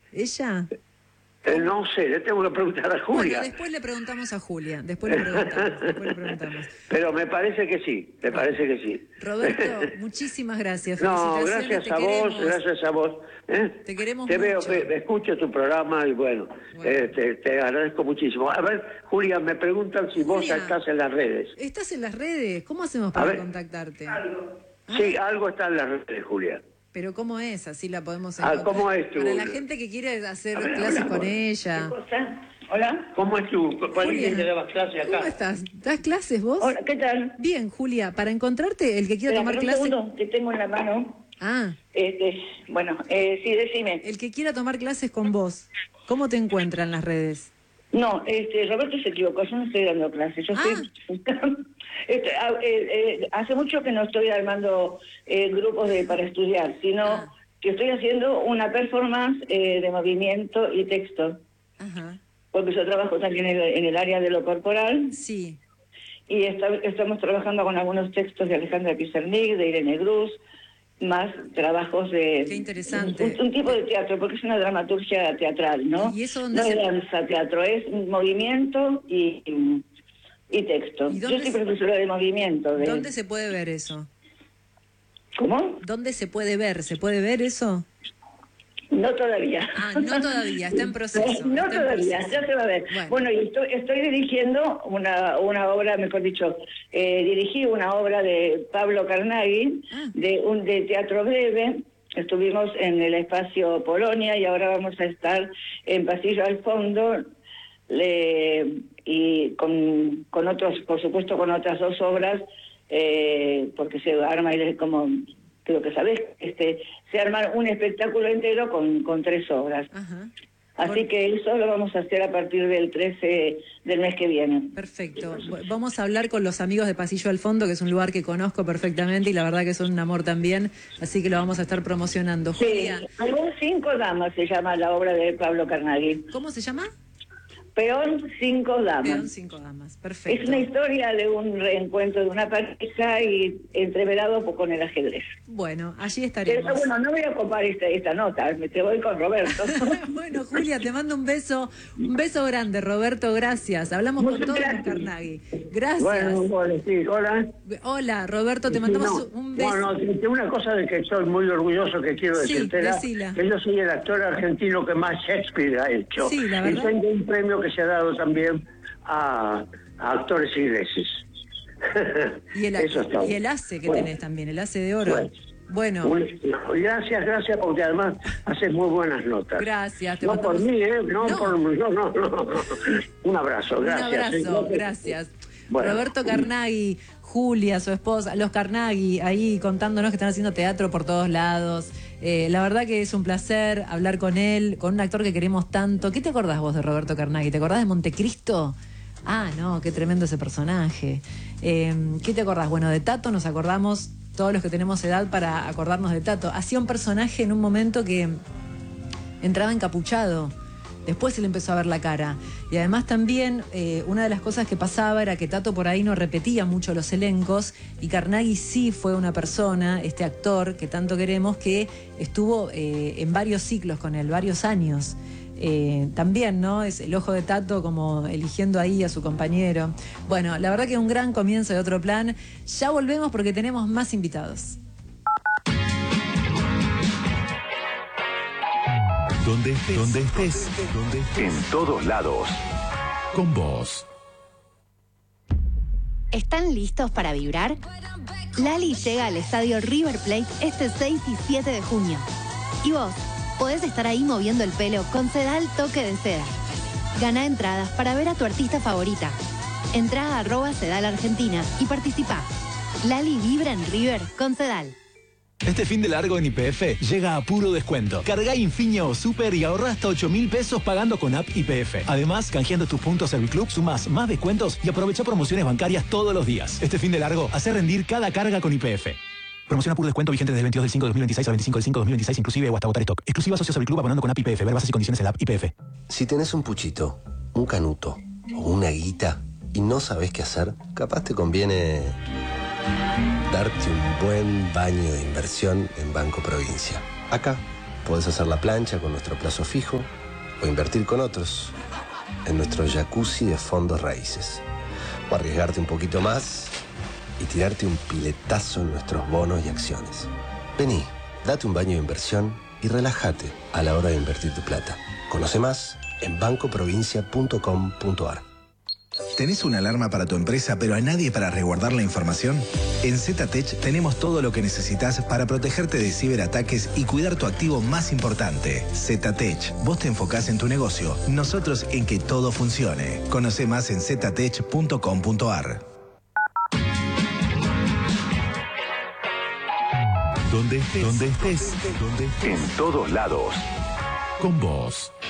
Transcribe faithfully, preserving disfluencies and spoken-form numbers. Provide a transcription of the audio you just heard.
¿Ella? Eh, no sé, le tengo que preguntar a Julia. Bueno, después le preguntamos a Julia, después le preguntamos, después le preguntamos. Pero me parece que sí, me bueno, parece que sí. Roberto, muchísimas gracias. No, gracias a vos, gracias a vos. ¿eh? Te queremos Te mucho. veo, me, escucho tu programa y bueno, bueno. Eh, te, te agradezco muchísimo. A ver, Julia, me preguntan si Julia, vos estás en las redes. ¿Estás en las redes? ¿Cómo hacemos para contactarte? Algo. ¿Ah? Sí, algo está en las redes, Julia. Pero ¿cómo es? Así la podemos encontrar. Ah, ¿cómo es tú? Para la gente que quiere hacer ver, clases con ella. ¿Qué cosa? Hola. ¿Cómo es tú? ¿Cuál es que dabas clases acá? ¿Cómo estás? ¿Das clases vos? Hola, ¿qué tal? Bien, Julia. Para encontrarte, el que quiera tomar clases... Un segundo, que tengo en la mano. Ah. Este, bueno, eh, sí, decime. El que quiera tomar clases con vos, ¿cómo te encuentra en las redes? No, este, Roberto se equivocó, yo no estoy dando clases, yo ah. estoy... este, eh, eh, hace mucho que no estoy armando eh, grupos de para estudiar, sino... Ah. que estoy haciendo una performance eh, de movimiento y texto. Ajá. Porque yo trabajo también en el, en el área de lo corporal. Sí. Y está, estamos trabajando con algunos textos de Alejandra Pizarnik, de Irene Gruz, más trabajos de... Qué interesante. Un, un tipo de teatro, porque es una dramaturgia teatral, ¿no? ¿Y eso dónde no se... es danza, teatro, es movimiento y, y texto. ¿Y yo soy profesora de movimiento. De... ¿Dónde se puede ver eso? ¿Cómo? ¿Dónde se puede ver? ¿Se puede ver eso? No todavía. Ah, no todavía, está en proceso. No está todavía, proceso. ya se va a ver. Bueno, bueno y estoy, estoy dirigiendo una, una obra, mejor dicho, eh, dirigí una obra de Pablo Carnaghi, ah. de un de teatro breve. Estuvimos en el espacio Polonia y ahora vamos a estar en Pasillo al Fondo, le, y con, con otros, por supuesto, con otras dos obras, eh, porque se arma como... creo que sabés, este, se arma un espectáculo entero con, con tres obras. Ajá. Así que eso lo vamos a hacer a partir del trece del mes que viene. Perfecto. Vamos a hablar con los amigos de Pasillo al Fondo, que es un lugar que conozco perfectamente y la verdad que son un amor también, así que lo vamos a estar promocionando. Sí, Julia. Algún Cinco Damas se llama la obra de Pablo Carnaghi. ¿Cómo se llama? Peón Cinco Damas. Peón Cinco Damas, perfecto. Es una historia de un reencuentro de una pareja y entreverado con el ajedrez. Bueno, allí estaremos. Pero, bueno, no voy a copar esta, esta nota, me te voy con Roberto. Bueno, Julia, te mando un beso, un beso grande, Roberto, gracias. Hablamos Muchas con todos con Carnaghi. Gracias. Bueno, bueno, sí, hola. Hola, Roberto, te mandamos sí, no, un beso. Bueno, una cosa de que estoy muy orgulloso que quiero sí, decirte, que yo soy el actor argentino que más Shakespeare ha hecho. Sí, la verdad. Y tengo un premio que se ha dado también a, a actores ingleses. Y el, Eso está. Y el ACE que bueno. tenés también, el ACE de oro. Bueno. bueno. Gracias, gracias, porque además haces muy buenas notas. Gracias. Te no mandamos... por mí, ¿eh? No, no. por mí, no, no, no. Un abrazo, gracias. Un abrazo, ¿eh? gracias. Bueno. Roberto Carnaghi, Julia, su esposa, los Carnaghi, ahí contándonos que están haciendo teatro por todos lados. Eh, la verdad que es un placer hablar con él, con un actor que queremos tanto. ¿Qué te acordás vos de Roberto Carnaghi? ¿Te acordás de Montecristo? Ah, no, qué tremendo ese personaje. Eh, ¿Qué te acordás? Bueno, de Tato nos acordamos, todos los que tenemos edad para acordarnos de Tato. Hacía un personaje en un momento que entraba encapuchado. Después se le empezó a ver la cara. Y además también eh, una de las cosas que pasaba era que Tato por ahí no repetía mucho los elencos y Carnaghi sí fue una persona, este actor que tanto queremos, que estuvo eh, en varios ciclos con él, varios años. Eh, también, ¿no? Es el ojo de Tato como eligiendo ahí a su compañero. Bueno, la verdad que un gran comienzo de Otro Plan. Ya volvemos porque tenemos más invitados. Donde estés, donde estés, donde estés, en todos lados, con vos. ¿Están listos para vibrar? Lali llega al estadio River Plate este seis y siete de junio. Y vos podés estar ahí moviendo el pelo con Sedal Toque de Seda. Gana entradas para ver a tu artista favorita. Entrá a arroba Sedal Argentina y participa. Lali vibra en River con Sedal. Este fin de largo en Y P F llega a puro descuento. Carga Infinia o Super y ahorra hasta ocho mil pesos pagando con app Y P F. Además, canjeando tus puntos Serviclub, sumás más descuentos y aprovecha promociones bancarias todos los días. Este fin de largo, hace rendir cada carga con Y P F. Promoción a puro descuento vigente desde el veintidós del cinco de dos mil veintiséis al veinticinco del cinco de dos mil veintiséis inclusive o hasta agotar stock. Exclusiva socio Serviclub abonando con app Y P F. Ver bases y condiciones en la app Y P F. Si tenés un puchito, un canuto o una guita y no sabés qué hacer, capaz te conviene darte un buen baño de inversión en Banco Provincia. Acá Podés hacer la plancha con nuestro plazo fijo o invertir con otros en nuestro jacuzzi de fondos raíces. O arriesgarte un poquito más y tirarte un piletazo en nuestros bonos y acciones. Vení, date un baño de inversión y relájate a la hora de invertir tu plata. Conoce más en banco provincia punto com punto a r. ¿Tenés una alarma para tu empresa pero a nadie para resguardar la información? En ZTech tenemos todo lo que necesitas para protegerte de ciberataques y cuidar tu activo más importante. ZTech, vos te enfocás en tu negocio, nosotros en que todo funcione. Conoce más en ztech punto com punto a r. Donde estés, donde estés, donde estés, en todos lados, con vos.